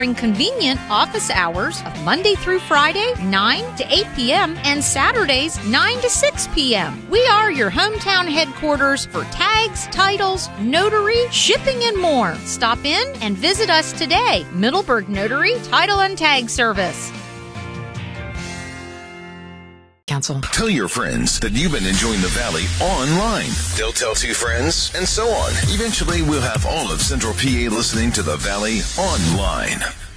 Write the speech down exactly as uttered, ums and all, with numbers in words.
Convenient office hours of Monday through Friday, nine to eight p.m. and Saturdays, nine to six p.m. We are your hometown headquarters for tags, titles, notary, shipping, and more. Stop in and visit us today. Middleburg Notary Title and Tag Service. Council. Tell your friends that you've been enjoying the Valley online. They'll tell two friends, and so on. Eventually, we'll have all of Central P A listening to the Valley online.